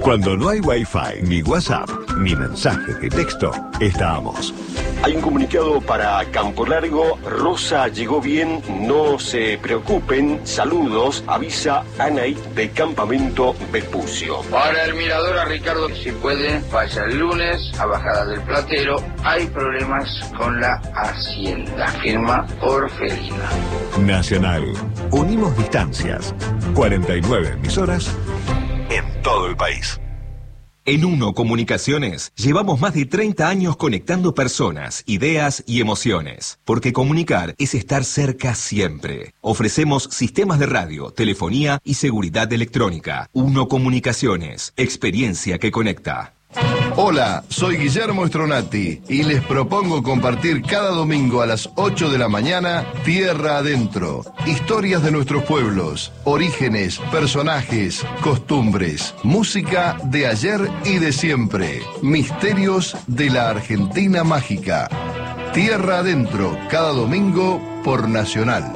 Cuando no hay Wi-Fi, ni WhatsApp, ni mensajes de texto, estamos. Hay un comunicado para Campo Largo. Rosa llegó bien, no se preocupen. Saludos, avisa Anaí de Campamento Vespucio. Para el mirador a Ricardo, si puede, vaya el lunes a Bajada del Platero. Hay problemas con la Hacienda. Firma Orfelina. Nacional. Unimos distancias. 49 emisoras en todo el país. En Uno Comunicaciones llevamos más de 30 años conectando personas, ideas y emociones, porque comunicar es estar cerca siempre. Ofrecemos sistemas de radio, telefonía y seguridad electrónica. Uno Comunicaciones, experiencia que conecta. Hola, soy Guillermo Stronati y les propongo compartir cada domingo a las 8 de la mañana Tierra Adentro. Historias de nuestros pueblos, orígenes, personajes, costumbres, música de ayer y de siempre, misterios de la Argentina mágica. Tierra Adentro, cada domingo por Nacional.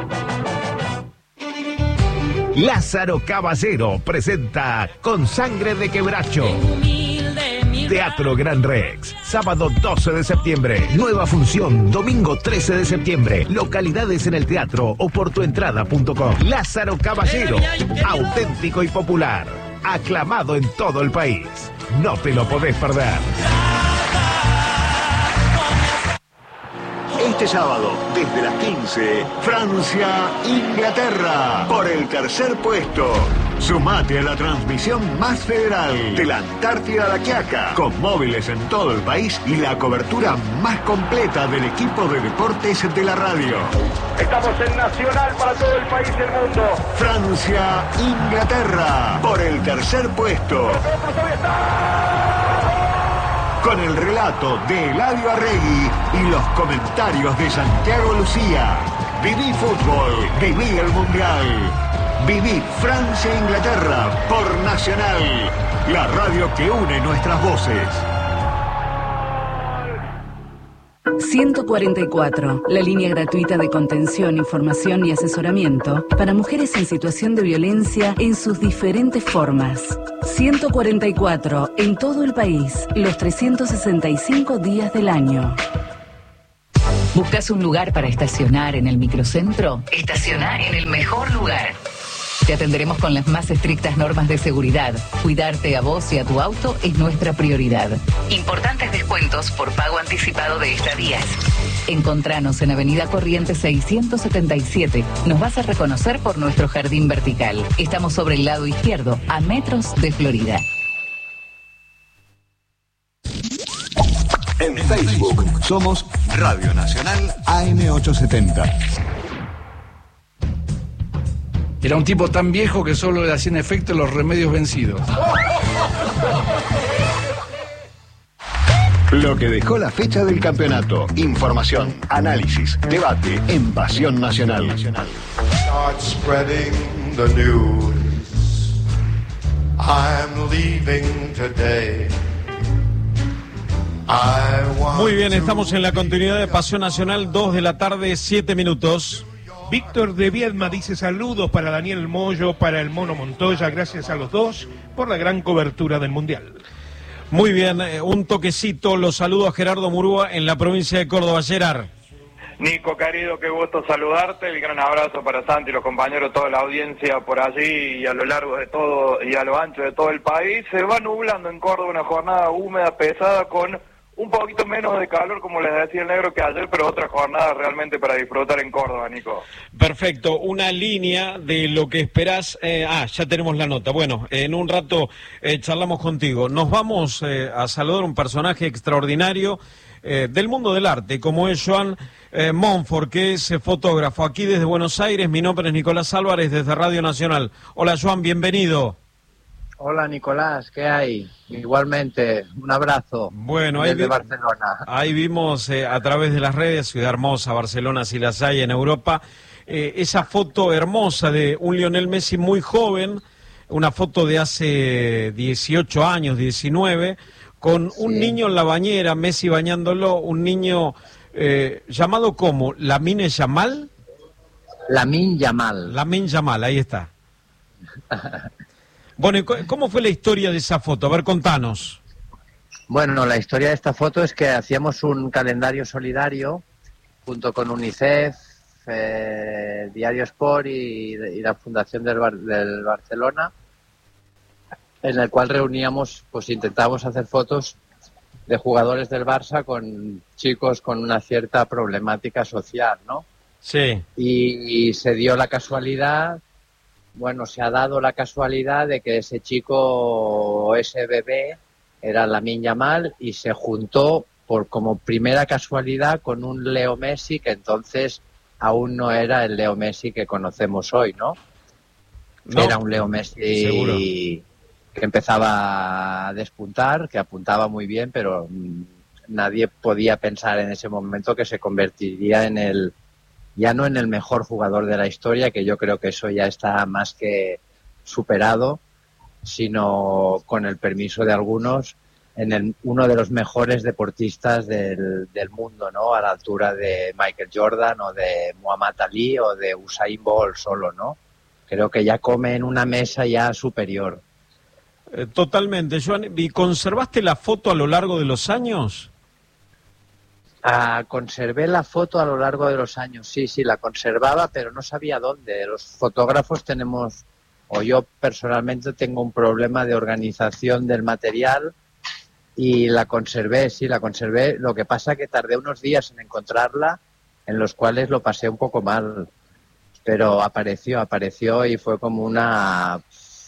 Lázaro Caballero presenta Con Sangre de Quebracho. Teatro Gran Rex, sábado 12 de septiembre, nueva función, domingo 13 de septiembre, localidades en el teatro o por tuentrada.com. Lázaro Caballero, auténtico y popular, aclamado en todo el país. No te lo podés perder. Este sábado, desde las 15, Francia-Inglaterra, por el tercer puesto. Sumate a la transmisión más federal de la Antártida a la Quiaca, con móviles en todo el país y la cobertura más completa del equipo de deportes de la radio. Estamos en Nacional para todo el país y el mundo. Francia-Inglaterra, por el tercer puesto. Con el relato de Eladio Arregui y los comentarios de Santiago Lucía. Viví fútbol, viví el mundial. Viví Francia-Inglaterra por Nacional, la radio que une nuestras voces. 144, la línea gratuita de contención, información y asesoramiento para mujeres en situación de violencia en sus diferentes formas. 144, en todo el país, los 365 días del año. ¿Buscas un lugar para estacionar en el microcentro? Estaciona en el mejor lugar. Te atenderemos con las más estrictas normas de seguridad. Cuidarte a vos y a tu auto es nuestra prioridad. Importantes descuentos por pago anticipado de estadías. Encontranos en Avenida Corrientes 677. Nos vas a reconocer por nuestro jardín vertical. Estamos sobre el lado izquierdo, a metros de Florida. En Facebook somos Radio Nacional AM870. Era un tipo tan viejo que solo le hacían efecto los remedios vencidos. Lo que dejó la fecha del campeonato. Información, análisis, debate en Pasión Nacional. Start spreading the news. I'm leaving today. Muy bien, estamos en la continuidad de Pasión Nacional, 2 de la tarde, 7 minutos. Víctor de Viedma dice saludos para Daniel Moyo, para el Mono Montoya, gracias a los dos por la gran cobertura del Mundial. Muy bien, un toquecito, los saludo a Gerardo Murúa en la provincia de Córdoba. Gerard. Nico, querido, qué gusto saludarte, el gran abrazo para Santi y los compañeros, toda la audiencia por allí y a lo largo de todo y a lo ancho de todo el país. Se va nublando en Córdoba, una jornada húmeda, pesada, con un poquito menos de calor, como les decía el negro, que ayer, pero otra jornada realmente para disfrutar en Córdoba, Nico. Perfecto, una línea de lo que esperás. Ya tenemos la nota. Bueno, en un rato charlamos contigo. Nos vamos a saludar a un personaje extraordinario del mundo del arte, como es Joan Monfort, que es fotógrafo. Aquí desde Buenos Aires, mi nombre es Nicolás Álvarez, desde Radio Nacional. Hola, Joan, bienvenido. Hola Nicolás, ¿qué hay? Igualmente, un abrazo. Bueno, desde Barcelona. Ahí vimos a través de las redes, ciudad hermosa, Barcelona, si las hay en Europa, esa foto hermosa de un Lionel Messi muy joven, una foto de hace 18 años, 19, con un niño en la bañera, Messi bañándolo, un niño llamado ¿cómo? ¿Lamine Yamal? Lamine Yamal. Lamine Yamal, ahí está. Bueno, ¿cómo fue la historia de esa foto? A ver, contanos. Bueno, la historia de esta foto es que hacíamos un calendario solidario junto con UNICEF, Diario Sport y la Fundación del Barcelona, en el cual reuníamos, pues intentábamos hacer fotos de jugadores del Barça con chicos con una cierta problemática social, ¿no? Sí. Y se dio la casualidad, bueno, se ha dado la casualidad de que ese chico o ese bebé era Lamine Yamal y se juntó como primera casualidad con un Leo Messi que entonces aún no era el Leo Messi que conocemos hoy, ¿no? Era un Leo Messi seguro, que empezaba a despuntar, que apuntaba muy bien, pero nadie podía pensar en ese momento que se convertiría ya no en el mejor jugador de la historia, que yo creo que eso ya está más que superado, sino, con el permiso de algunos, en uno de los mejores deportistas del mundo, ¿no? A la altura de Michael Jordan o de Muhammad Ali o de Usain Bolt solo, ¿no? Creo que ya come en una mesa ya superior. Totalmente, Joan. ¿Y conservaste la foto a lo largo de los años? Conservé la foto a lo largo de los años, sí, la conservaba, pero no sabía dónde. Los fotógrafos tenemos, o yo personalmente tengo un problema de organización del material y la conservé. Lo que pasa es que tardé unos días en encontrarla, en los cuales lo pasé un poco mal, pero apareció y fue como una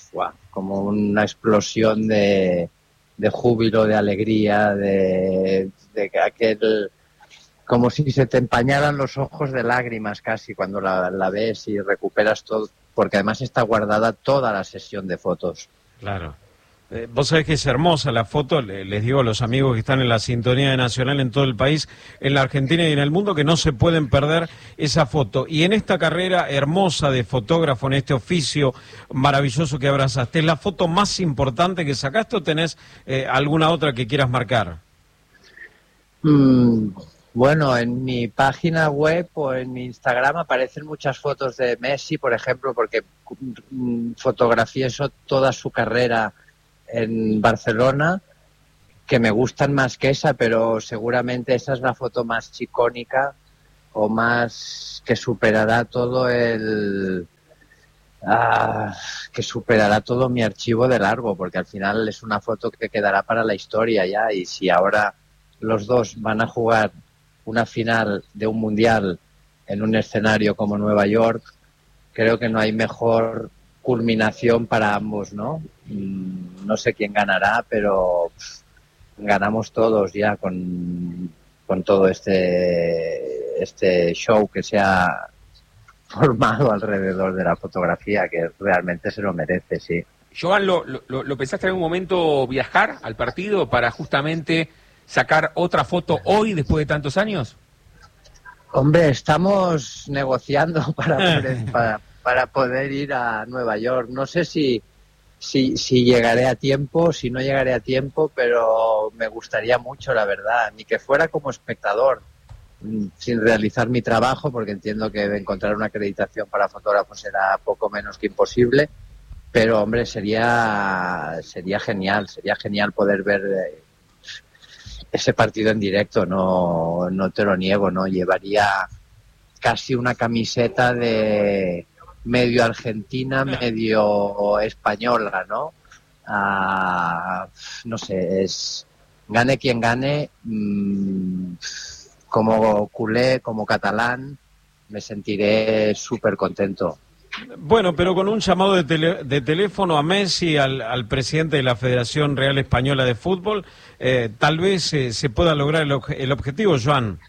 explosión de júbilo, de alegría, de aquel, como si se te empañaran los ojos de lágrimas casi cuando la ves y recuperas todo, porque además está guardada toda la sesión de fotos. Claro. Vos sabés que es hermosa la foto, les digo a los amigos que están en la sintonía de Nacional en todo el país, en la Argentina y en el mundo, que no se pueden perder esa foto. Y en esta carrera hermosa de fotógrafo, en este oficio maravilloso que abrazaste, ¿es la foto más importante que sacaste o tenés alguna otra que quieras marcar? Bueno, en mi página web o en mi Instagram aparecen muchas fotos de Messi, por ejemplo, porque fotografié toda su carrera en Barcelona, que me gustan más que esa, pero seguramente esa es la foto más icónica o más que superará todo que superará todo mi archivo de largo, porque al final es una foto que quedará para la historia ya. Y si ahora los dos van a jugar una final de un mundial en un escenario como Nueva York, creo que no hay mejor culminación para ambos, ¿no? No sé quién ganará, pero ganamos todos ya con todo este show que se ha formado alrededor de la fotografía, que realmente se lo merece, sí. Joan, ¿lo pensaste en algún momento viajar al partido para justamente sacar otra foto hoy después de tantos años? Hombre, estamos negociando para poder ir a Nueva York. No sé si llegaré a tiempo, si no llegaré a tiempo, pero me gustaría mucho, la verdad, ni que fuera como espectador, sin realizar mi trabajo, porque entiendo que encontrar una acreditación para fotógrafos será poco menos que imposible, pero hombre, sería genial poder ver ese partido en directo, no te lo niego, ¿no? Llevaría casi una camiseta de medio argentina, medio española, ¿no? No sé, gane quien gane, como culé, como catalán, me sentiré súper contento. Bueno, pero con un llamado de teléfono a Messi, al presidente de la Federación Real Española de Fútbol, tal vez se pueda lograr el objetivo, Joan.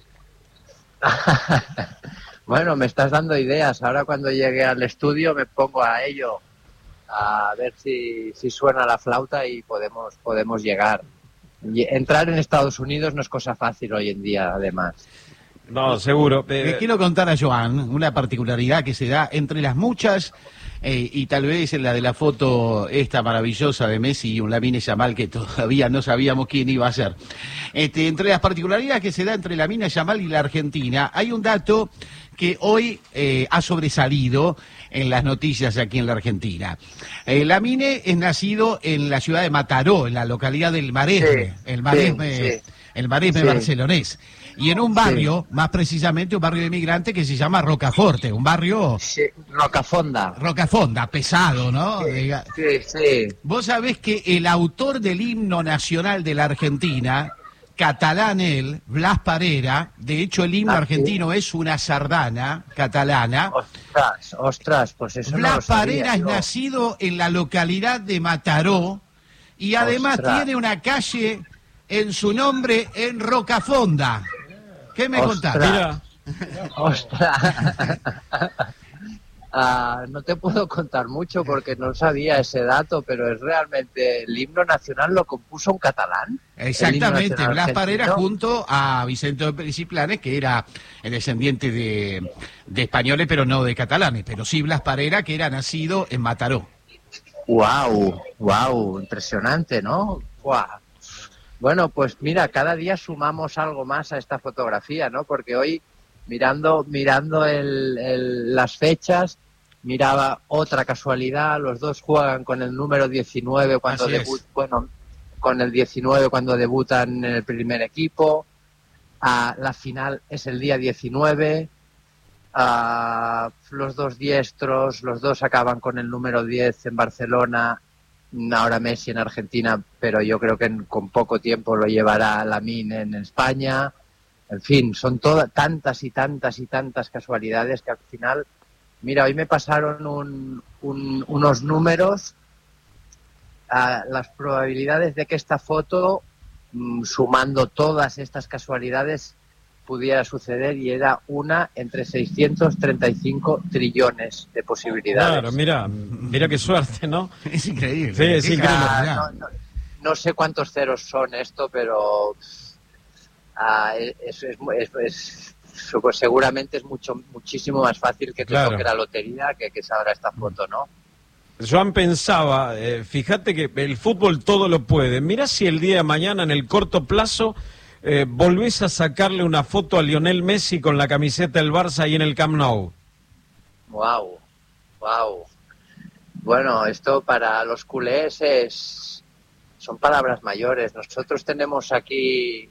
Bueno, me estás dando ideas. Ahora cuando llegue al estudio me pongo a ello, a ver si suena la flauta y podemos llegar. Entrar en Estados Unidos no es cosa fácil hoy en día, además. No, seguro. Le quiero contar a Joan una particularidad que se da entre las muchas, y tal vez la de la foto esta maravillosa de Messi y un Lamine Yamal que todavía no sabíamos quién iba a ser. Entre las particularidades que se da entre Lamine Yamal y la Argentina, hay un dato que hoy ha sobresalido en las noticias aquí en la Argentina. Lamine es nacido en la ciudad de Mataró, en la localidad del Maresme, el Maresme barcelonés. Y en un barrio, más precisamente un barrio de inmigrantes que se llama Rocaforte, un barrio... Sí, Rocafonda. Rocafonda, pesado, ¿no? Sí. Vos sabés que el autor del himno nacional de la Argentina, catalán él, Blas Parera, de hecho el himno argentino es una sardana catalana. Ostras, pues eso Blas no lo sabía, Parera es nacido en la localidad de Mataró y además tiene una calle en su nombre en Rocafonda. ¿Qué me contás? Mira. Ostras. No te puedo contar mucho porque no sabía ese dato, pero es realmente el himno nacional lo compuso un catalán. Exactamente, Blas Parera junto a Vicente Pérez y Planes, que era el descendiente de españoles, pero no de catalanes, pero sí Blas Parera, que era nacido en Mataró. Wow, impresionante, ¿no? Wow. Bueno, pues mira, cada día sumamos algo más a esta fotografía, ¿no? Porque hoy, mirando las fechas, miraba otra casualidad, los dos juegan con el número 19 cuando con el 19 cuando debutan en el primer equipo, la final es el día 19, los dos diestros, los dos acaban con el número 10 en Barcelona. Ahora Messi en Argentina, pero yo creo que con poco tiempo lo llevará Lamine en España. En fin, son tantas y tantas casualidades que al final... Mira, hoy me pasaron unos números, las probabilidades de que esta foto, sumando todas estas casualidades, pudiera suceder, y era una entre 635 trillones de posibilidades. Claro, mira qué suerte, ¿no? Es increíble. Sí, es increíble. No sé cuántos ceros son esto, pero seguramente es muchísimo más fácil que te toque la lotería que saber esta foto, ¿no? Joan pensaba, fíjate que el fútbol todo lo puede. Mirá si el día de mañana, en el corto plazo, volvés a sacarle una foto a Lionel Messi con la camiseta del Barça ahí en el Camp Nou. Wow. Bueno, esto para los culés son palabras mayores. Nosotros tenemos aquí,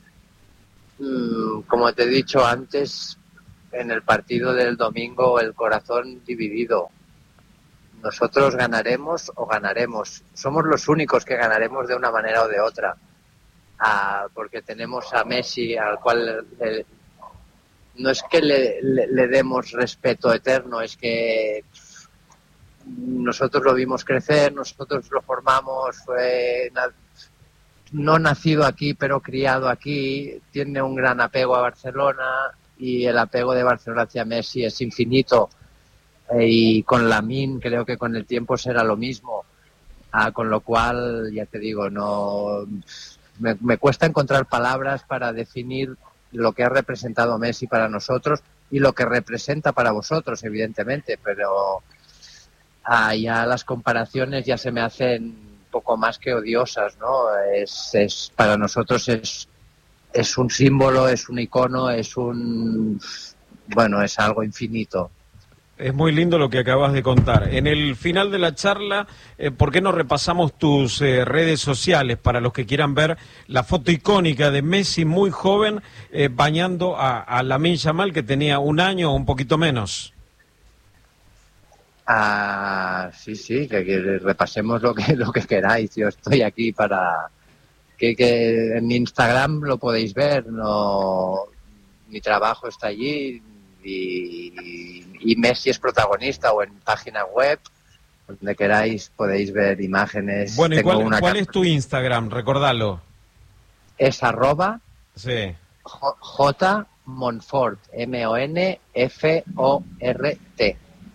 como te he dicho antes, en el partido del domingo el corazón dividido. Nosotros ganaremos o ganaremos. Somos los únicos que ganaremos de una manera o de otra. Porque tenemos a Messi, al cual no es que le demos respeto eterno, es que nosotros lo vimos crecer, nosotros lo formamos, no nacido aquí pero criado aquí, tiene un gran apego a Barcelona, y el apego de Barcelona hacia Messi es infinito, y con Lamine creo que con el tiempo será lo mismo, con lo cual, ya te digo, no... Me cuesta encontrar palabras para definir lo que ha representado Messi para nosotros y lo que representa para vosotros, evidentemente, pero ya las comparaciones ya se me hacen poco más que odiosas, ¿no? Para nosotros es un símbolo, es un icono, es algo infinito. Es muy lindo lo que acabas de contar. En el final de la charla, ¿por qué no repasamos tus redes sociales para los que quieran ver la foto icónica de Messi muy joven bañando a Lamine Yamal, que tenía 1 año o un poquito menos? Sí, que repasemos lo que queráis. Yo estoy aquí para... que en mi Instagram lo podéis ver, mi trabajo está allí, y Messi es protagonista, o en página web, donde queráis podéis ver imágenes. Bueno, ¿y cuál es tu Instagram? Recordalo. Es @ sí. J Monfort, MONFORT.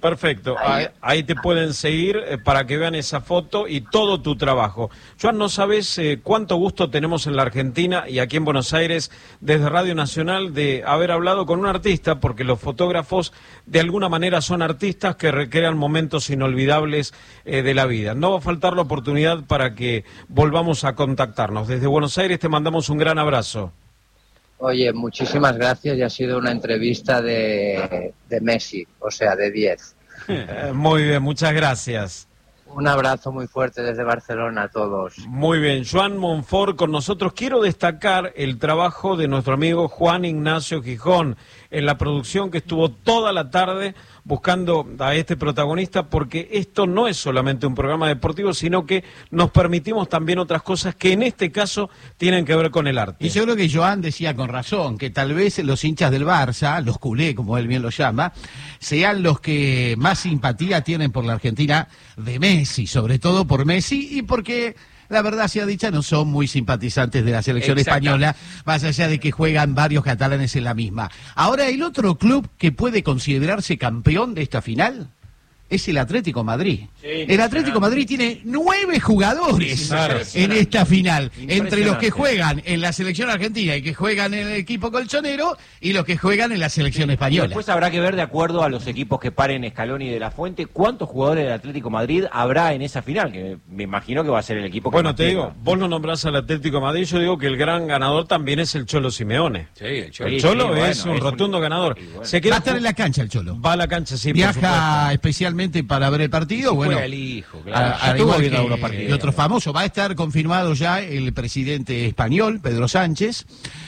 Perfecto, ahí te pueden seguir para que vean esa foto y todo tu trabajo. Joan, no sabes cuánto gusto tenemos en la Argentina y aquí en Buenos Aires, desde Radio Nacional, de haber hablado con un artista, porque los fotógrafos de alguna manera son artistas que recrean momentos inolvidables de la vida. No va a faltar la oportunidad para que volvamos a contactarnos. Desde Buenos Aires te mandamos un gran abrazo. Oye, muchísimas gracias y ha sido una entrevista de Messi, o sea, de 10. Muy bien, muchas gracias. Un abrazo muy fuerte desde Barcelona a todos. Muy bien, Joan Monfort con nosotros. Quiero destacar el trabajo de nuestro amigo Juan Ignacio Gijón en la producción, que estuvo toda la tarde buscando a este protagonista, porque esto no es solamente un programa deportivo, sino que nos permitimos también otras cosas que en este caso tienen que ver con el arte. Y yo creo que Joan decía con razón que tal vez los hinchas del Barça, los culés, como él bien lo llama, sean los que más simpatía tienen por la Argentina de Messi, sobre todo por Messi, y porque la verdad sea dicha, no son muy simpatizantes de la selección española, más allá de que juegan varios catalanes en la misma. Ahora, el otro club que puede considerarse campeón de esta final es el Atlético Madrid. Sí, el Atlético Madrid tiene 9 jugadores en esta final, entre los que juegan en la selección argentina y que juegan en el equipo colchonero y los que juegan en la selección española. Y después habrá que ver, de acuerdo a los equipos que paren Scaloni y De La Fuente, cuántos jugadores del Atlético Madrid habrá en esa final, que me imagino que va a ser el equipo que Bueno, te digo, vos no nombrás al Atlético Madrid, yo digo que el gran ganador también es el Cholo Simeone. Sí, el Cholo. El Cholo es un rotundo ganador. Se queda va a estar en la cancha el Cholo. Va a la cancha, sí. Viaja especialmente para ver el partido. Bueno, el hijo, claro. Al igual que otro famoso, va a estar confirmado ya el presidente español, Pedro Sánchez,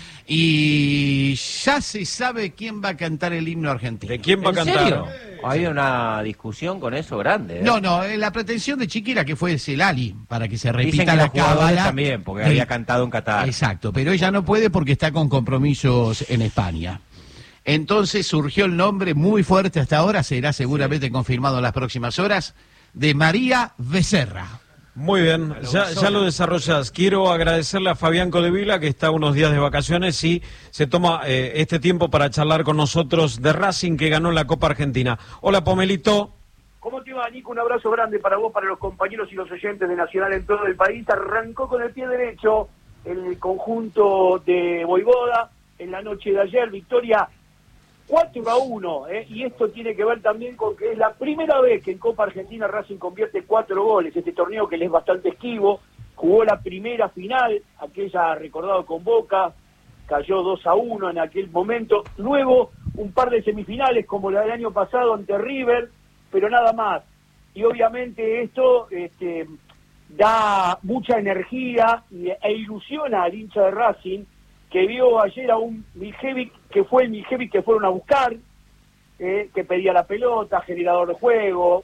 y ya se sabe quién va a cantar el himno argentino. ¿De quién va a cantar? ¿Serio? Hay una discusión con eso grande. No, la pretensión de Chiquira que fue Celali, para que se repita Dicen que la los jugadores cábala también, porque había cantado en Qatar. Exacto, pero ella no puede porque está con compromisos en España. Entonces surgió el nombre muy fuerte hasta ahora, será seguramente confirmado en las próximas horas, de María Becerra. Muy bien, ya lo desarrollas. Quiero agradecerle a Fabián Codevila, que está unos días de vacaciones y se toma este tiempo para charlar con nosotros de Racing, que ganó la Copa Argentina. Hola, Pomelito. ¿Cómo te va, Nico? Un abrazo grande para vos, para los compañeros y los oyentes de Nacional en todo el país. Arrancó con el pie derecho el conjunto de Voivoda en la noche de ayer, victoria 4-1, y esto tiene que ver también con que es la primera vez que en Copa Argentina Racing convierte 4 goles, este torneo que le es bastante esquivo, jugó la primera final, aquella recordado con Boca, cayó 2-1 en aquel momento, luego un par de semifinales como la del año pasado ante River, pero nada más, y obviamente esto da mucha energía e ilusiona al hincha de Racing, que vio ayer a un Miljevic, que fue el Miljevic que fueron a buscar, que pedía la pelota, generador de juego,